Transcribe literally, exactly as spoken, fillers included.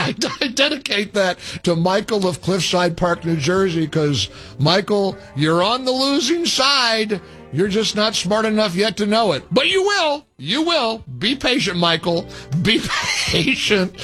I, I dedicate that to Michael of Cliffside Park, New Jersey, because, Michael, you're on the losing side. You're just not smart enough yet to know it. But you will. You will. Be patient, Michael. Be patient.